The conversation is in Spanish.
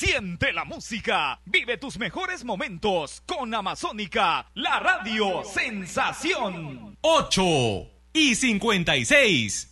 Siente la música, vive tus mejores momentos con Amazónica, la radio sensación. 8:56.